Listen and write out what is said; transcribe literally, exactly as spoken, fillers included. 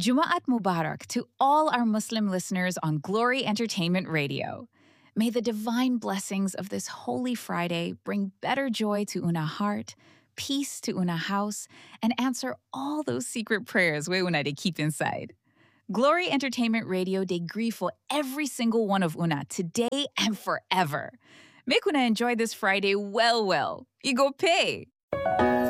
Juma'at Mubarak to all our Muslim listeners on Glory Entertainment Radio. May the divine blessings of this Holy Friday bring better joy to una heart, peace to una house, and answer all those secret prayers we una de keep inside. Glory Entertainment Radio de grifo every single one of una today and forever. Make una enjoy this Friday well well. Igo pay!